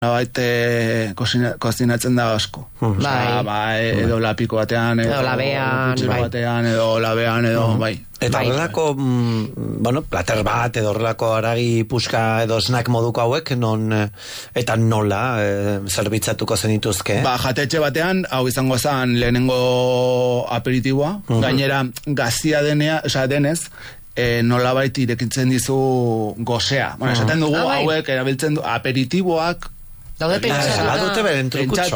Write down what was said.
kozinatzen da asko. Edo lapiko batean, edo labean, edo bai. Eta horrelako, plater bat, edo horrelako haragi puska edo snack moduko hauek, eta nola zerbitzatuko zenituzke? Jatetxe batean, hau izango zen lehenengo aperitiboa, gainera gazia denez, nolabait irekitzen dizu gozea. Esaten dugu hauek erabiltzen du aperitiboak daude pentsatuta. Badute beren trukutxoa.